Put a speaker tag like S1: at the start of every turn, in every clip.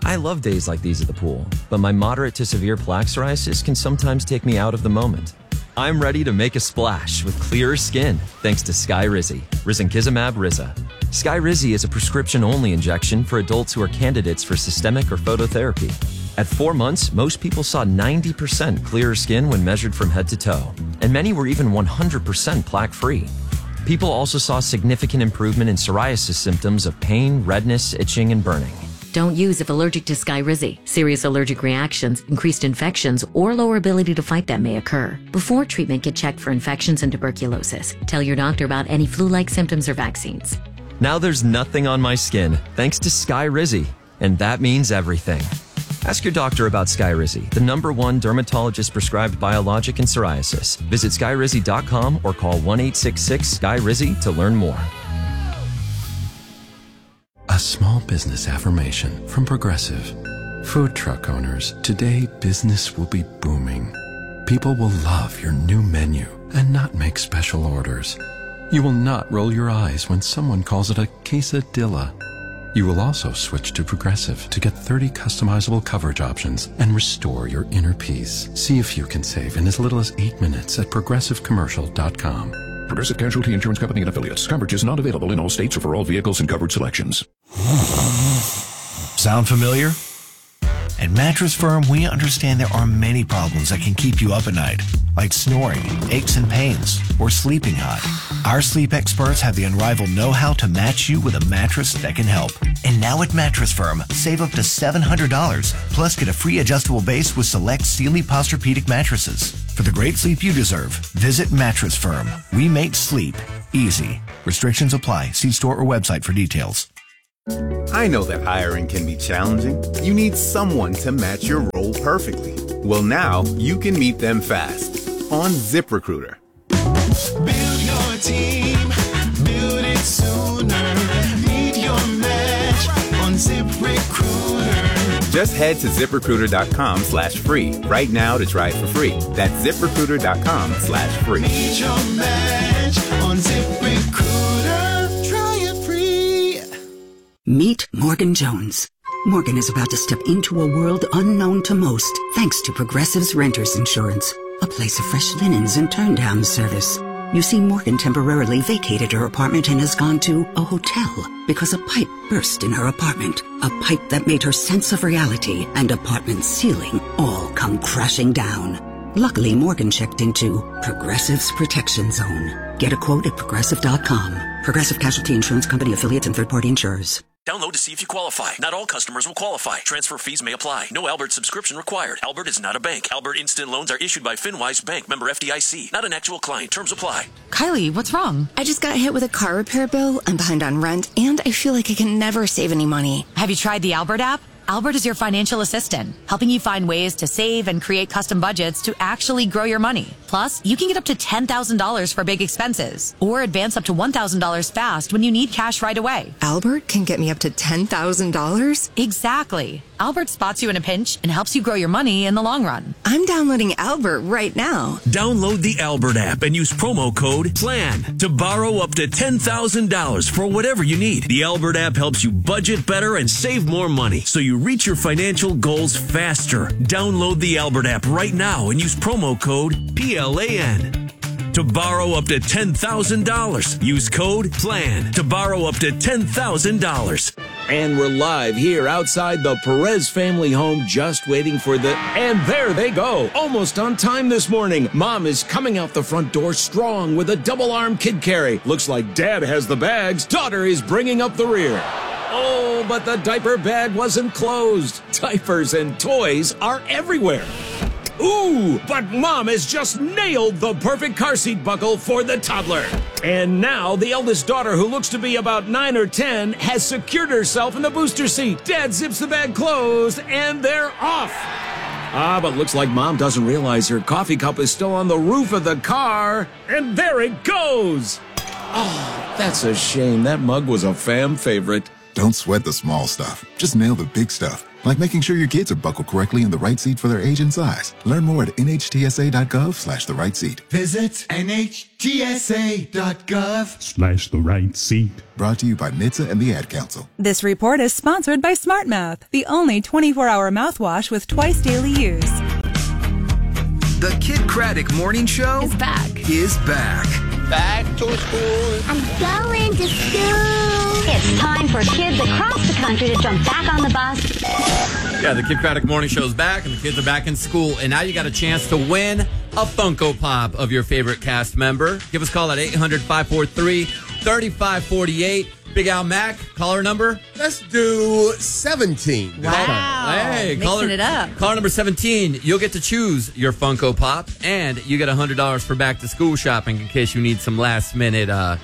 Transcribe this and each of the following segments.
S1: I love days like these at the pool, but my moderate to severe plaque psoriasis can sometimes take me out of the moment. I'm ready to make a splash with clearer skin thanks to Skyrizi, risankizumab Riza. Skyrizi is a prescription-only injection for adults who are candidates for systemic or phototherapy. At 4 months, most people saw 90% clearer skin when measured from head to toe, and many were even 100% plaque-free. People also saw significant improvement in psoriasis symptoms of pain, redness, itching, and burning.
S2: Don't use if allergic to Skyrizi. Serious allergic reactions, increased infections, or lower ability to fight them may occur. Before treatment, get checked for infections and tuberculosis. Tell your doctor about any flu-like symptoms or vaccines.
S1: Now there's nothing on my skin thanks to Skyrizi, and that means everything. Ask your doctor about Skyrizi, the #1 dermatologist-prescribed biologic in psoriasis. Visit Skyrizi.com or call 1-866-SKYRIZI to learn more.
S3: A small business affirmation from Progressive. Food truck owners, today business will be booming. People will love your new menu and not make special orders. You will not roll your eyes when someone calls it a quesadilla. You will also switch to Progressive to get 30 customizable coverage options and restore your inner peace. See if you can save in as little as 8 minutes at progressivecommercial.com.
S4: Progressive Casualty Insurance Company and Affiliates. Coverage is not available in all states or for all vehicles and covered selections.
S5: Sound familiar? At Mattress Firm, we understand there are many problems that can keep you up at night, like snoring, aches and pains, or sleeping hot. Our sleep experts have the unrivaled know-how to match you with a mattress that can help. And now at Mattress Firm, save up to $700, plus get a free adjustable base with select Sealy Posturepedic mattresses. For the great sleep you deserve, visit Mattress Firm. We make sleep easy. Restrictions apply. See store or website for details.
S6: I know that hiring can be challenging. You need someone to match your role perfectly. Well, now you can meet them fast on ZipRecruiter.
S7: Build your team, build it sooner. Meet your match on ZipRecruiter.
S6: Just head to ZipRecruiter.com/free right now to try it for free. That's ZipRecruiter.com/free.
S7: Meet your match on ZipRecruiter. Try it free.
S8: Meet Morgan Jones. Morgan is about to step into a world unknown to most, thanks to Progressive's Renters Insurance, a place of fresh linens and turn-down service. You see, Morgan temporarily vacated her apartment and has gone to a hotel because a pipe burst in her apartment. A pipe that made her sense of reality and apartment ceiling all come crashing down. Luckily, Morgan checked into Progressive's Protection Zone. Get a quote at Progressive.com. Progressive Casualty Insurance Company, affiliates, and third-party insurers.
S9: Download to see if you qualify. Not all customers will qualify. Transfer fees may apply. No Albert subscription required. Albert is not a bank. Albert Instant Loans are issued by FinWise Bank, member FDIC. Not an actual client. Terms apply.
S10: Kylie, what's wrong?
S11: I just got hit with a car repair bill. I'm behind on rent, and I feel like I can never save any money.
S10: Have you tried the Albert app? Albert is your financial assistant, helping you find ways to save and create custom budgets to actually grow your money. Plus, you can get up to $10,000 for big expenses or advance up to $1,000 fast when you need cash right away.
S11: Albert can get me up to $10,000?
S10: Exactly. Albert spots you in a pinch and helps you grow your money in the long run.
S11: I'm downloading Albert right now.
S12: Download the Albert app and use promo code PLAN to borrow up to $10,000 for whatever you need. The Albert app helps you budget better and save more money so you reach your financial goals faster. Download the Albert app right now and use promo code PLAN to borrow up to $10,000. Use code PLAN to borrow up to $10,000.
S13: And we're live here outside the Perez family home, just waiting for and there they go, almost on time this morning. Mom is coming out the front door strong with a double-arm kid carry. Looks like Dad has the bags. Daughter is bringing up the rear. Oh, but the diaper bag wasn't closed. Diapers and toys are everywhere. Ooh, but Mom has just nailed the perfect car seat buckle for the toddler. And now the eldest daughter, who looks to be about 9 or 10, has secured herself in the booster seat. Dad zips the bag closed, and they're off. But looks like Mom doesn't realize her coffee cup is still on the roof of the car. And there it goes. Oh, that's a shame. That mug was a fam favorite.
S14: Don't sweat the small stuff. Just nail the big stuff, like making sure your kids are buckled correctly in the right seat for their age and size. Learn more at nhtsa.gov/the right seat.
S7: Visit nhtsa.gov/the
S14: right seat. Brought to you by NHTSA and the Ad Council.
S15: This report is sponsored by SmartMouth, the only 24-hour mouthwash with twice daily use.
S16: The Kid Craddock Morning Show
S17: is back.
S16: Back to school.
S18: I'm going to school. It's time for kids across the country to jump back on the bus.
S19: Yeah, the Kid Craddock Morning Show is back, and the kids are back in school. And now you got a chance to win a Funko Pop of your favorite cast member. Give us a call at 800-543-3548. Big Al Mac, caller number?
S20: Let's do 17.
S19: Wow. Hey,
S17: mixing it up.
S19: Caller number 17. You'll get to choose your Funko Pop, and you get $100 for back to school shopping in case you need some last minute,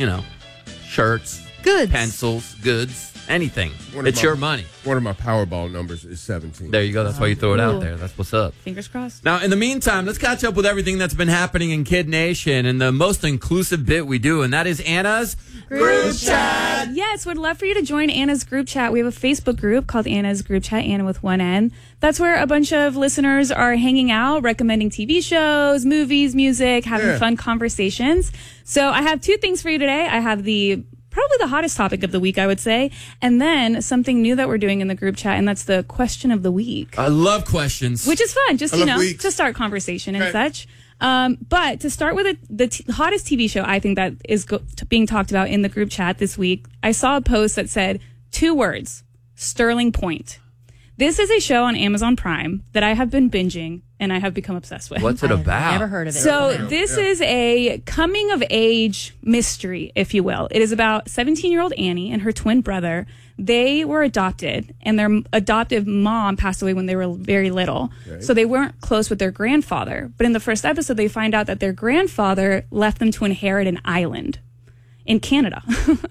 S19: shirts,
S17: goods,
S19: pencils, goods, anything. It's your money.
S20: One of my Powerball numbers is 17.
S19: There you go. That's why you throw it out there. That's what's up.
S17: Fingers crossed.
S19: Now, in the meantime, let's catch up with everything that's been happening in Kid Nation and the most inclusive bit we do, and that is Anna's Group Chat.
S21: Yes, would love for you to join Anna's Group Chat. We have a Facebook group called Anna's Group Chat, Anna with one N. That's where a bunch of listeners are hanging out, recommending TV shows, movies, music, having fun conversations. So I have two things for you today. I have probably the hottest topic of the week, I would say, and then something new that we're doing in the group chat, and that's the question of the week.
S19: I love questions.
S21: Which is fun, just, to start conversation and such. But to start with the hottest TV show I think that is being talked about in the group chat this week, I saw a post that said 2 words, Sterling Point. This is a show on Amazon Prime that I have been binging and I have become obsessed with.
S19: What's it about?
S17: Never heard of it.
S21: So this is a coming of age mystery, if you will. It is about 17-year-old Annie and her twin brother. They were adopted, and their adoptive mom passed away when they were very little. Okay. So they weren't close with their grandfather. But in the first episode, they find out that their grandfather left them to inherit an island in Canada.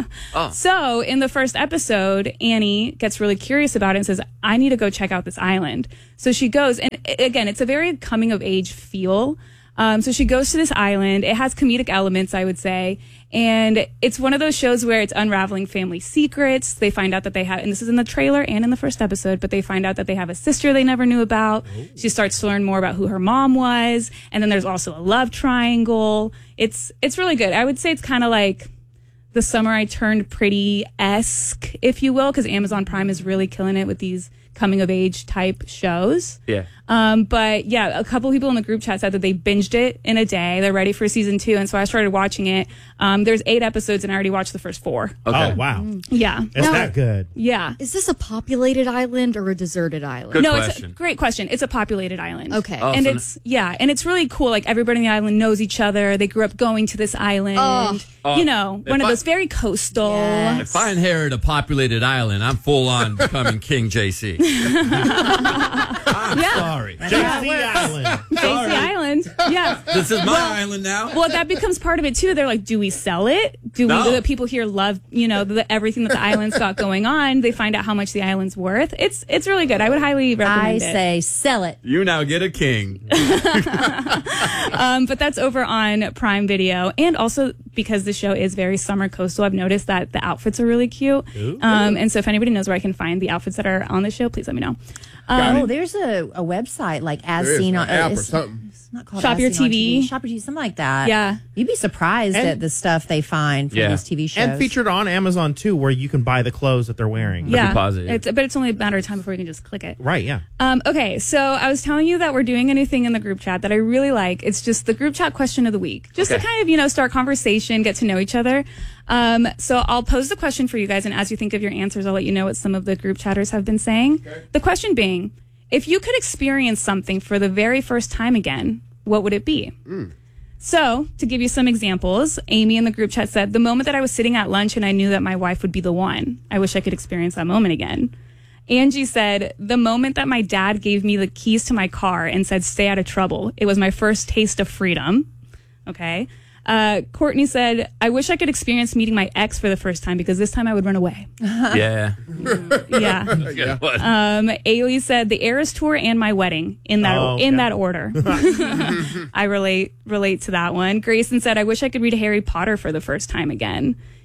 S21: So in the first episode, Annie gets really curious about it and says, I need to go check out this island. So she goes, and again, it's a very coming of age feel. So she goes to this island. It has comedic elements, I would say. And it's one of those shows where it's unraveling family secrets. They find out that they have, and this is in the trailer and in the first episode, but they find out that they have a sister they never knew about. She starts to learn more about who her mom was. And then there's also a love triangle. It's really good. I would say it's kind of like The Summer I Turned Pretty-esque, if you will, because Amazon Prime is really killing it with these coming of age type shows.
S19: Yeah.
S21: But yeah, a couple people in the group chat said that they binged it in a day. They're ready for season 2. And so I started watching it. There's 8 episodes and I already watched the first 4.
S22: Okay. Oh, wow.
S21: Yeah.
S22: It's that good.
S21: Yeah.
S17: Is this a populated island or a deserted island?
S19: Good
S21: no,
S19: question.
S21: It's a great question. It's a populated island.
S17: Okay.
S21: And it's really cool. Like everybody in the island knows each other. They grew up going to this island. One of those very coastal.
S19: If I inherit a populated island, I'm full on becoming King JC.
S22: Sorry. JC Island.
S21: JC Island. Yeah.
S19: This is my island now.
S21: Well, that becomes part of it too. They're like, do we sell it? Do the people here love, everything that the island's got going on? They find out how much the island's worth. It's really good. I would highly recommend it.
S17: I say sell it.
S19: You now get a king.
S21: But that's over on Prime Video. And also because the show is very summer coastal, I've noticed that the outfits are really cute. And so if anybody knows where I can find the outfits that are on the show, please let me know.
S17: There's a website like As Seen on
S20: app or something.
S17: It's not called
S21: Shop
S17: As
S21: Your
S17: Seen on
S21: TV.
S17: Shop Your TV, something like that.
S21: Yeah.
S17: You'd be surprised at the stuff they find for these TV shows.
S22: And featured on Amazon, too, where you can buy the clothes that they're wearing.
S21: Yeah. But it's only a matter of time before you can just click it.
S22: Right, yeah.
S21: Okay, so I was telling you that we're doing a new thing in the group chat that I really like. It's just the group chat question of the week. Just to kind of, start conversation, get to know each other. So I'll pose the question for you guys, and as you think of your answers, I'll let you know what some of the group chatters have been saying. Okay. The question being, if you could experience something for the very first time again, what would it be? So, to give you some examples, Amy in the group chat said, the moment that I was sitting at lunch and I knew that my wife would be the one. I wish I could experience that moment again. Angie said, the moment that my dad gave me the keys to my car and said, stay out of trouble. It was my first taste of freedom. Okay. Courtney said, I wish I could experience meeting my ex for the first time because this time I would run away.
S19: Yeah.
S21: Yeah. Ailey said, the Eras Tour and my wedding in that order. I relate to that one. Grayson said, I wish I could read Harry Potter for the first time again.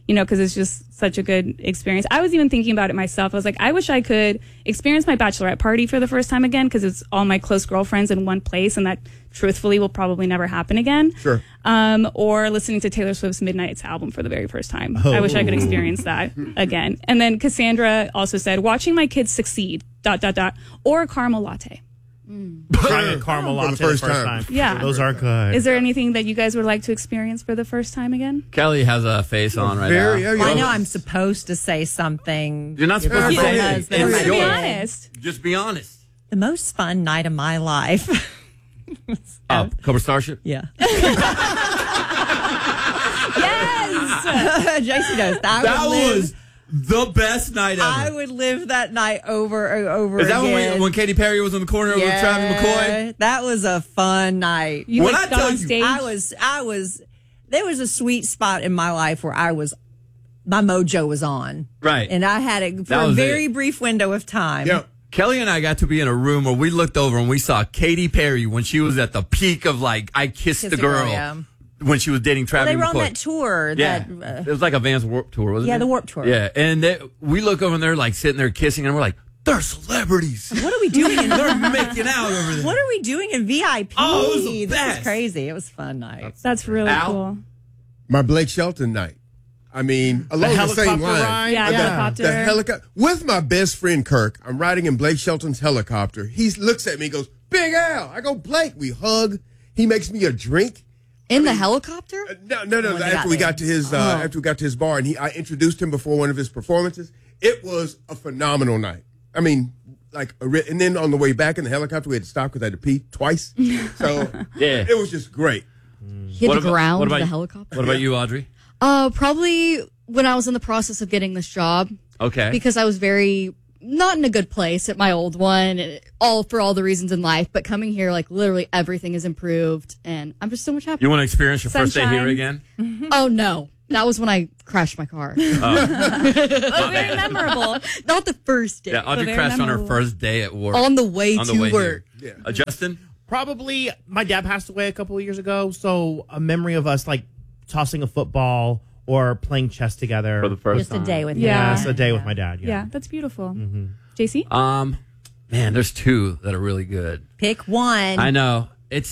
S21: because it's just such a good experience. I was even thinking about it myself. I was like, I wish I could experience my bachelorette party for the first time again, because it's all my close girlfriends in one place, and that truthfully will probably never happen again.
S20: Sure.
S21: Or listening to Taylor Swift's Midnight's album for the very first time. I wish I could experience that again. And then Cassandra also said, watching my kids succeed, ... or a caramel latte.
S22: Trying a caramel latte the first time.
S21: Yeah.
S22: Those are good.
S21: Is there anything that you guys would like to experience for the first time again?
S19: Kelly has a face on right now.
S17: Well, I know I'm supposed to say something.
S19: You're not supposed to say
S17: anything.
S19: anything.
S21: Be honest.
S19: Just be honest.
S17: The most fun night of my life.
S19: Cobra Starship?
S17: Yeah.
S21: Yes!
S17: JC knows.
S19: That was the best night ever.
S17: I would live that night over and over
S19: Is that
S17: again.
S19: when Katy Perry was on the corner with Travis McCoy?
S17: That was a fun night.
S21: You got on stage?
S17: I was. There was a sweet spot in my life where my mojo was on.
S19: Right.
S17: And I had it for a very brief window of time.
S19: Yeah. Kelly and I got to be in a room where we looked over and we saw Katy Perry when she was at the peak of I Kissed the Girl.
S17: Yeah.
S19: When she was dating Travis
S17: They were
S19: McCoy.
S17: on that tour.
S19: Yeah. It was like a Vans Warped Tour, wasn't it?
S17: Yeah, the Warped Tour.
S19: Yeah. And we look over and they're sitting there kissing and we're like, they're celebrities.
S17: What are we doing?
S19: They're making out over there.
S17: What are we doing in VIP?
S19: Oh, it was the
S17: That
S19: best.
S17: was crazy. It was a fun night.
S21: That's really cool.
S20: My Blake Shelton night. I mean, along the same line.
S21: Ride? Yeah, helicopter.
S20: The helicopter. With my best friend, Kirk, I'm riding in Blake Shelton's helicopter. He looks at me and goes, Big Al. I go, Blake. We hug. He makes me a drink.
S1: In the helicopter?
S20: No. After we got to his bar, and I introduced him before one of his performances. It was a phenomenal night. I mean, and then on the way back in the helicopter, we had to stop because I had to pee twice. So
S19: yeah,
S20: it was just great.
S1: Hit the ground with the helicopter.
S19: What about you, Audrey?
S1: Probably when I was in the process of getting this job.
S19: Okay.
S1: Because I was not in a good place at my old one, for all the reasons in life. But coming here, literally everything is improved, and I'm just so much happier.
S19: You want to experience your first day here
S1: Sunshine.
S19: again?
S1: Oh no, that was when I crashed my car.
S21: Oh, very memorable.
S1: Not the first day.
S19: Yeah, Audrey
S1: but
S19: crashed on her
S1: memorable.
S19: first day at work.
S1: On the way to work.
S19: Here. Justin?
S22: Probably my dad passed away a couple of years ago, so a memory of us tossing a football or playing chess together
S19: for the first
S17: time. Just a day with
S22: Yes, a day with my dad.
S21: Yeah, that's beautiful. JC?
S19: Man, there's two that are really good.
S17: Pick one.
S19: I know.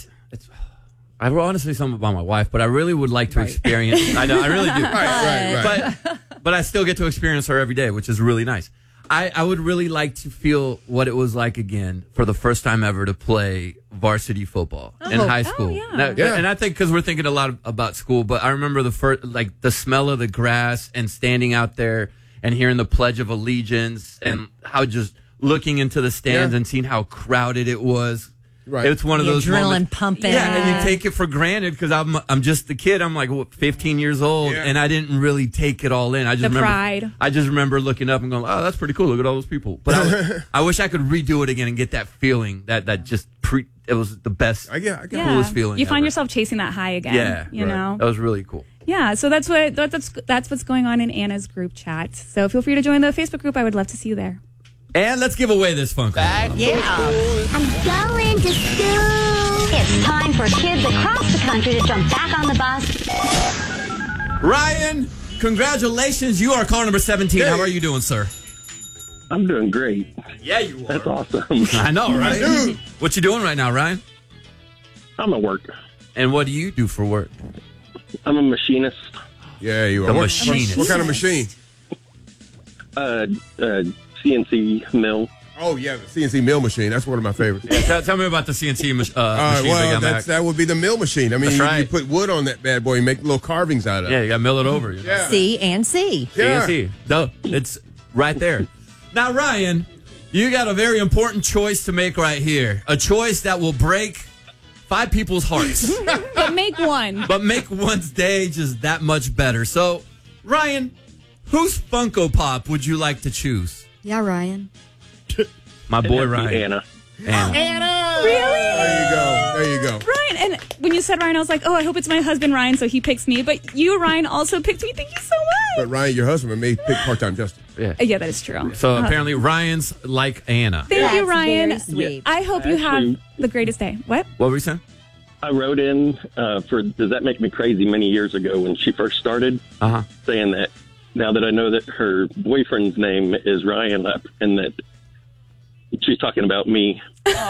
S19: I want to say something about my wife, but I really would like to experience. I know, I really do.
S20: Right.
S19: But I still get to experience her every day, which is really nice. I would really like to feel what it was like again for the first time ever to play varsity football in high school. And I think because we're thinking a lot about school, but I remember the first, the smell of the grass and standing out there and hearing the Pledge of Allegiance and how just looking into the stands and seeing how crowded it was.
S20: Right.
S19: It's one of those
S17: adrenaline
S19: moments.
S17: pumping.
S19: Yeah, and you take it for granted because I'm just the kid. I'm 15 years old, and I didn't really take it all in. I just
S21: pride.
S19: I just remember looking up and going, "Oh, that's pretty cool. Look at all those people." But I wish I could redo it again and get that feeling that it was the best, coolest feeling.
S21: You find
S19: ever.
S21: yourself chasing that high again.
S19: Yeah,
S21: you know
S19: that was really cool.
S21: Yeah, so that's what's going on in Anna's group chat. So feel free to join the Facebook group. I would love to see you there.
S19: And let's give away this Funko.
S18: I'm going to school. It's time for kids across the country to jump back on the bus.
S19: Ryan, congratulations. You are caller number 17. How are you doing, sir?
S2: I'm doing great.
S19: Yeah, you are.
S2: That's awesome.
S19: I know, right? What you doing right now, Ryan?
S2: I'm at work.
S19: And what do you do for work?
S2: I'm a machinist.
S20: Yeah, you are.
S19: The machinist.
S20: What kind of machine?
S2: CNC mill.
S20: Oh, yeah, the CNC mill machine. That's one of my favorites.
S19: Tell me about the CNC machine.
S20: That would be the mill machine. I mean, you put wood on that bad boy and make little carvings out of it.
S19: Yeah, you got to mill it over.
S20: Yeah.
S17: CNC.
S19: CNC. No, it's right there. Now, Ryan, you got a very important choice to make right here. A choice that will break 5 people's hearts.
S21: But make one.
S19: But make one's day just that much better. So, Ryan, whose Funko Pop would you like to choose?
S1: Yeah, Ryan.
S19: My boy Ryan.
S2: Anna.
S21: Really?
S20: There you go.
S21: Ryan, and when you said Ryan, I was like, oh, I hope it's my husband Ryan, so he picks me. But you, Ryan, also picked me. Thank you so much.
S20: But Ryan, your husband may pick part-time Justin.
S21: Yeah, that is true.
S19: So apparently Ryan's like Anna.
S21: Thank you, Ryan.
S17: very sweet.
S21: I hope you have the greatest day. What
S19: What were you saying?
S2: I wrote in for Does That Make Me Crazy many years ago when she first started, saying that now that I know that her boyfriend's name is Ryan Lepp and that she's talking about me.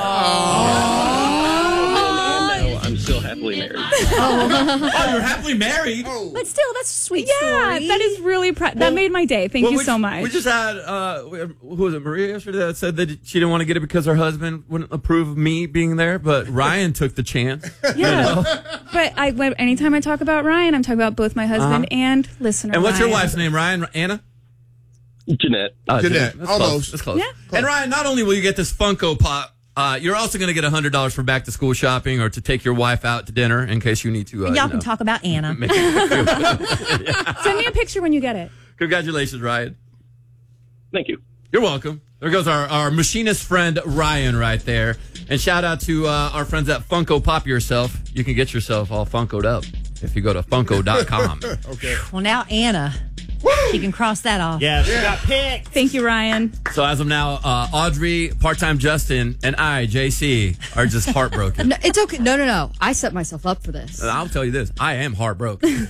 S2: I'm still happily married.
S19: Oh, you're happily married?
S17: But still, that's a sweet
S21: Yeah,
S17: story.
S21: that is really that made my day. Thank you so much.
S19: We just had, who was it, Maria yesterday that said that she didn't want to get it because her husband wouldn't approve of me being there, but Ryan took the chance.
S21: Yeah. But anytime I talk about Ryan, I'm talking about both my husband and listener
S19: And what's your
S21: Ryan.
S19: wife's name, Ryan? Anna?
S2: Jeanette.
S20: Jeanette.
S19: That's
S20: Almost.
S19: close. That's close.
S21: Yeah.
S19: And Ryan, not only will you get this Funko Pop, you're also going to get $100 for back to school shopping or to take your wife out to dinner in case you need to.
S17: And y'all can talk about Anna.
S21: Send me a picture when you get it.
S19: Congratulations, Ryan.
S2: Thank you.
S19: You're welcome. There goes our machinist friend, Ryan, right there. And shout out to our friends at Funko Pop Yourself. You can get yourself all Funko'd up if you go to Funko.com.
S20: Okay.
S17: Well, now Anna, she can cross that off.
S22: Yeah, she got picked.
S21: Thank you, Ryan.
S19: So as of now, Audrey, part-time Justin, and I, JC, are just heartbroken.
S1: No, it's okay. No. I set myself up for this.
S19: I'll tell you this. I am heartbroken.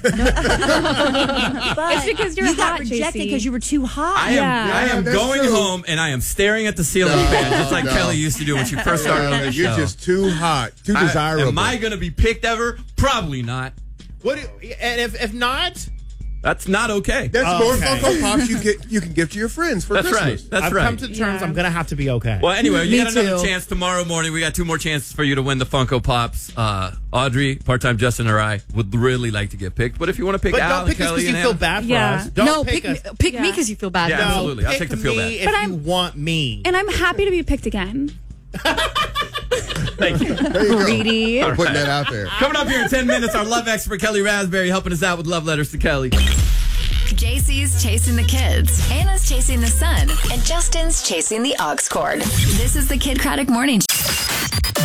S21: It's because you're
S17: you got
S21: hot,
S17: rejected
S21: JC.
S17: because you were too hot.
S19: I am
S20: that's
S19: going
S20: true.
S19: home and I am staring at the ceiling fan just like Kelly used to do when she first started on the show.
S20: You're just too hot, too desirable.
S19: Am I going to be picked ever? Probably not.
S22: And if not,
S19: that's not okay.
S20: That's more Funko Pops you can give to your friends for
S19: That's
S20: Christmas.
S19: right. That's
S22: I've
S19: right.
S22: come to terms. I'm gonna have to be okay.
S19: Well, anyway, you
S1: Me
S19: got another
S1: too.
S19: chance tomorrow morning. We got 2 more chances for you to win the Funko Pops. Audrey, part-time Justin, or I would really like to get picked. But if you want to pick
S22: But
S19: Al
S22: don't
S19: and
S22: pick us
S19: Kelly
S22: because you
S19: and
S22: feel
S19: Anna,
S22: bad for
S21: Yeah.
S22: us. Don't
S1: No,
S22: pick
S1: pick
S22: us.
S1: me because you feel bad.
S19: Yeah,
S1: for me.
S19: absolutely. I'll take the feel
S22: me
S19: bad.
S22: if
S21: But
S22: you want me.
S21: And I'm happy to be picked again.
S19: Thank you.
S20: There you go.
S17: Greedy.
S20: I'm putting that out there.
S19: Coming up here in 10 minutes, our love expert Kelly Raspberry helping us out with love letters to Kelly.
S3: JC's chasing the kids, Anna's chasing the sun, and Justin's chasing the aux cord. This is the Kid Craddock Morning Show.